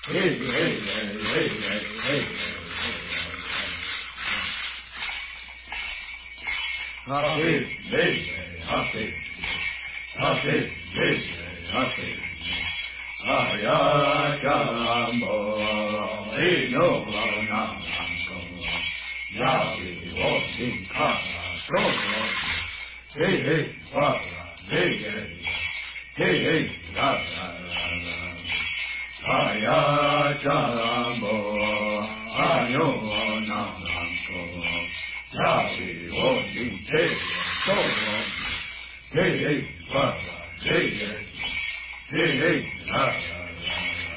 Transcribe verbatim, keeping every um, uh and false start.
嘿嘿嘿嘿嘿。哈嘿嘿哈嘿，哈嘿嘿哈嘿。啊呀迦摩嘿诺那贡，呀比我心卡说罗，嘿嘿哇嘿嘿嘿嘿啦啦啦。啊呀迦摩啊哟那贡，呀比我心切说罗，嘿嘿哇嘿嘿嘿嘿啦啦。